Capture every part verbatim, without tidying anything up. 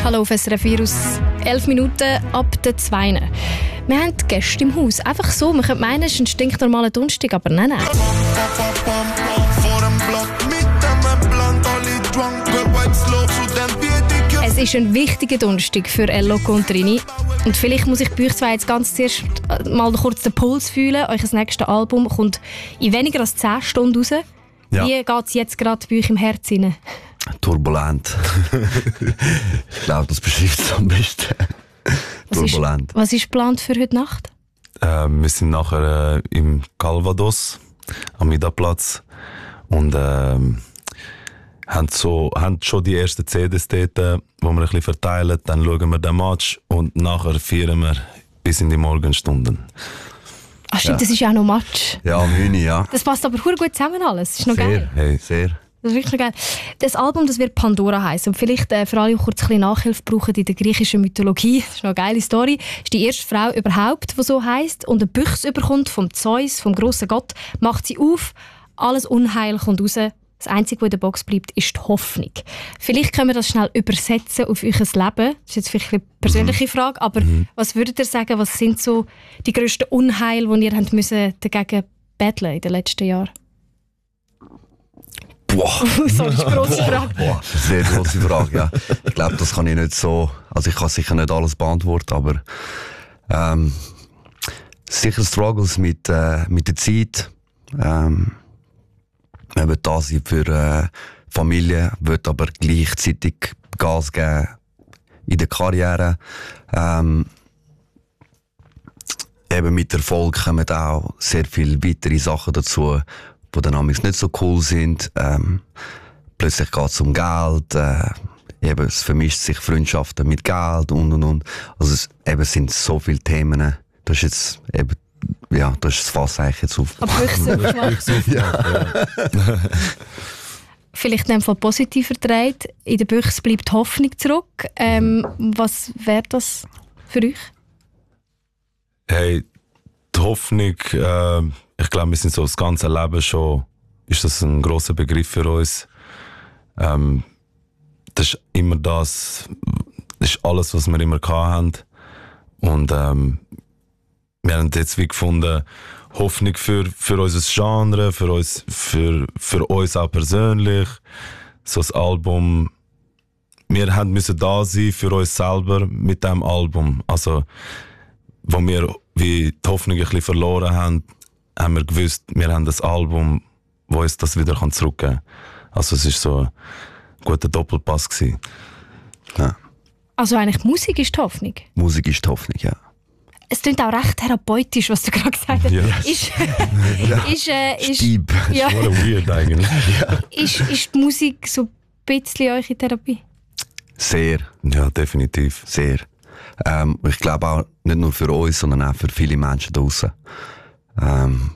Hallo auf S R F vier aus elf Minuten ab der zwei. Wir haben Gäste im Haus. Einfach so, man könnte meinen, es ist ein stinknormaler Donnerstag, aber nein, nein. Es ist ein wichtiger Donnerstag für Ello Contrini. Und vielleicht muss ich bei euch zwei jetzt ganz zuerst mal kurz den Puls fühlen. Euer nächstes Album kommt in weniger als zehn Stunden raus. Ja. Wie geht es jetzt gerade bei euch im Herz rein? Turbulent. Ich glaube, das beschreibt es am besten. Was Turbulent. Ist, was ist geplant für heute Nacht? Äh, wir sind nachher äh, im Calvados am Midaplatz und äh, haben, so, haben schon die ersten C Ds dort, die wir ein bisschen verteilen. Dann schauen wir den Match und nachher feiern wir bis in die Morgenstunden. Ach stimmt, ja. Das ist ja auch noch Match. Ja, am Hühner, ja. Das passt aber gut zusammen alles. Das ist noch sehr, geil. Hey, sehr. Das ist wirklich geil. Das Album, das wird Pandora heißen. Und vielleicht äh, für alle, die kurz ein bisschen Nachhilfe brauchen in der griechischen Mythologie. Das ist noch eine geile Story. Das ist die erste Frau überhaupt, die so heisst. Und eine Büchse überkommt vom Zeus, vom grossen Gott, macht sie auf. Alles Unheil kommt raus. Das Einzige, was in der Box bleibt, ist die Hoffnung. Vielleicht können wir das schnell übersetzen auf euer Leben. Das ist jetzt vielleicht eine persönliche Frage, aber mhm. was würdet ihr sagen, was sind so die grössten Unheil, die ihr habt müssen dagegen battlen in den letzten Jahren? Boah. So eine grosse Frage. Boah, sehr grosse Frage, ja. Ich glaube, das kann ich nicht so, also ich kann sicher nicht alles beantworten, aber ähm, sicher Struggles mit, äh, mit der Zeit. Ähm, man will da sein für äh, Familie, will aber gleichzeitig Gas geben in der Karriere. Ähm, eben mit Erfolg kommen auch sehr viele weitere Sachen dazu, die dann nicht so cool sind. Ähm, plötzlich geht es um Geld, äh, eben, es vermischt sich Freundschaften mit Geld und und und. Also es eben sind so viele Themen. Das ist jetzt eben, ja, das ist das Fass eigentlich jetzt auf. Aber höchstens ja. Vielleicht in dem Fall positiv verdreht. In der Büchse bleibt Hoffnung zurück. Ähm, was wäre das für euch? Hey, die Hoffnung, äh, ich glaube, wir sind so das ganze Leben schon, ist das ein grosser Begriff für uns. Ähm, das ist immer das, das ist alles, was wir immer hatten. Und ähm, wir haben jetzt wie gefunden, Hoffnung für, für unser Genre, für uns, für, für uns auch persönlich. So das Album, wir haben müssen da sein für uns selber mit diesem Album. Also, wo wir wie die Hoffnung ein bisschen verloren haben, haben wir gewusst, wir haben das Album, wo uns das wieder zurückgeben kann. Also es war so ein guter Doppelpass gewesen. Ja. Also eigentlich Musik ist die Hoffnung? Musik ist die Hoffnung, ja. Es klingt auch recht therapeutisch, was du gerade gesagt hast. Ja. Ist, ist, äh, ist, Stieb. Ja. Das ist weird eigentlich. Ja. Ist, ist die Musik so ein bisschen eure Therapie? Sehr. Ja, definitiv. Sehr. Ähm, ich glaube auch nicht nur für uns, sondern auch für viele Menschen draussen. Ähm,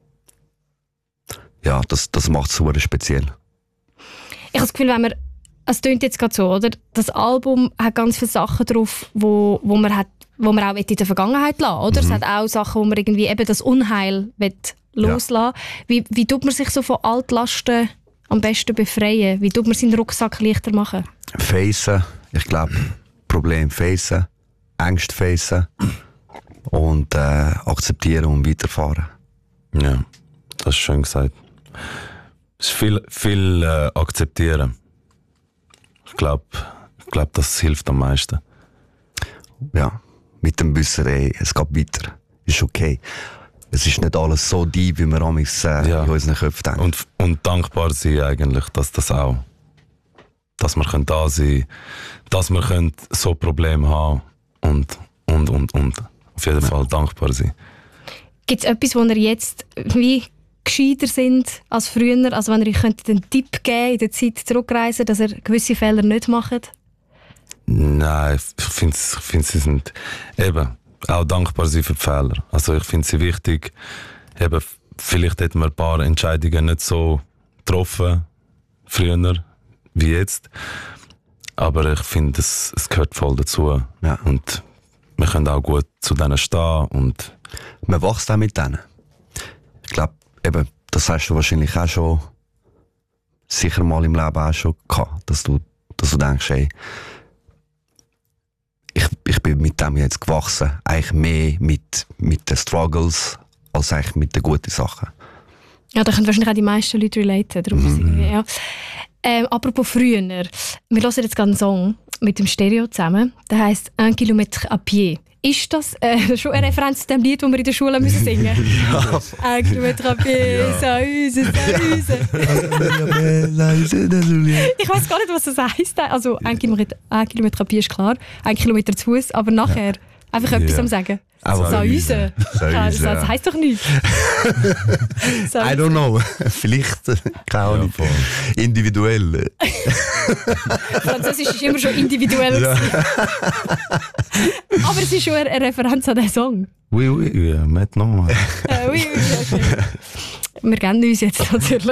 ja, das, das macht es super speziell. Ich habe das Gefühl, wenn man, es klingt jetzt gerade so, oder? Das Album hat ganz viele Sachen drauf, wo, wo man hat, wo man auch in der Vergangenheit lassen, oder? Mhm. Es hat auch Sachen, wo man irgendwie eben das Unheil loslassen will. Wie, wie tut man sich so von Altlasten am besten befreien? Wie tut man seinen Rucksack leichter machen? Facen, ich glaube, Problem facen, Ängste facen und äh, akzeptieren und weiterfahren. Ja, das ist schön gesagt. Es ist viel, viel äh, akzeptieren. Ich glaube, ich glaub, das hilft am meisten. Ja, mit dem Wissen, ey, es geht weiter. Ist okay. Es ist nicht alles so deep, wie wir amigs äh, ja. in unseren Köpfen denken. Und, und dankbar sein eigentlich, dass das auch, dass wir da sein können, dass wir so Probleme haben und, und, und, und. Auf jeden Fall dankbar sein. Gibt es etwas, wo ihr jetzt wie gescheiter sind als früher? Also wenn ihr euch einen Tipp geben in der Zeit zurückreisen, dass ihr gewisse Fehler nicht macht? Nein, ich finde, sie sind eben auch dankbar sein für die Fehler. Also ich finde sie wichtig. Eben, vielleicht hätten wir ein paar Entscheidungen nicht so getroffen früher wie jetzt. Aber ich finde, es, es gehört voll dazu. Ja. Und wir können auch gut zu denen stehen. Und man wächst auch mit denen. Ich glaube, eben, das hast du wahrscheinlich auch schon sicher mal im Leben auch schon gehabt, dass du, dass du denkst, hey, ich bin mit dem jetzt gewachsen. Eigentlich mehr mit, mit den Struggles als eigentlich mit den guten Sachen. Ja, da können wahrscheinlich auch die meisten Leute relaten. Darum ist irgendwie, ja. ähm, apropos früher, wir hören jetzt gerade einen Song mit dem Stereo zusammen. Der heisst «Un kilomètre à pied». Ist das äh, schon eine Referenz zu dem Lied, das wir in der Schule müssen singen müssen? Ja. «Un kilomètre à pied, ça use, ça use». Ich weiss gar nicht, was das heisst. Also «Un kilomètre, un kilomètre à pied» ist klar, «Un Kilometer zu Fuß», aber nachher einfach etwas Ja. am Sagen. Aber «Ça use». Ça use, Das heisst doch nichts. I don't know. Vielleicht, keine Ahnung. Ja, voll. Individuell. Französisch ist immer schon individuell. Ja. Aber es ist schon eine Referenz an diesen Song. Oui, oui, ja, maintenant. Äh, oui, oui, okay. Wir kennen uns jetzt natürlich.